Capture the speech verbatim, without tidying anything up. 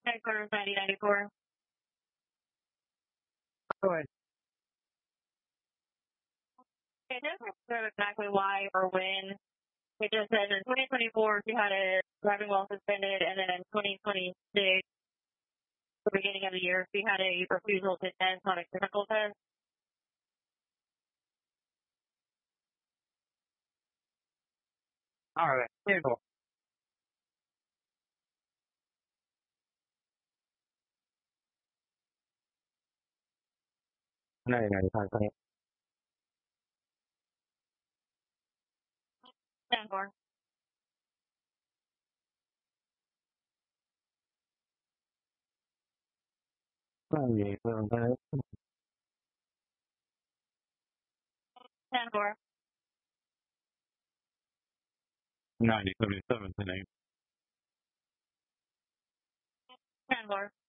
Headquarters ninety ninety-four. Go ahead. It doesn't know exactly why or when. It just says in twenty twenty-four she had a driving while suspended, and then in twenty twenty-six, the beginning of the year, she had a refusal to test on a clinical test. All right. Vehicle. ninety ninety-five. ten four. ninety-eight. ten four. ninety seventy-seven. ten eight. ten four.